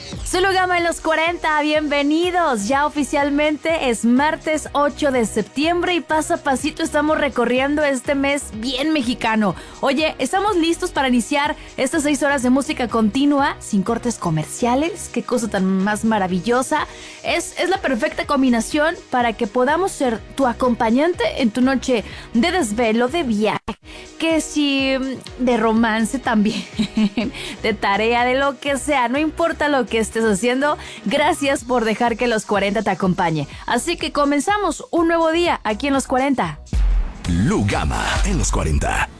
Zulu Gama en los 40, bienvenidos. Ya oficialmente es martes 8 de septiembre y paso a pasito estamos recorriendo este mes bien mexicano. Oye, estamos listos para iniciar estas 6 horas de música continua, sin cortes comerciales. Qué cosa tan más maravillosa. Es la perfecta combinación para que podamos ser tu acompañante en tu noche de desvelo, de viaje, que si de romance también, de tarea, de lo que sea, no importa lo que estés haciendo, gracias por dejar que los 40 te acompañe. Así que comenzamos un nuevo día aquí en los 40. Lugama en los 40.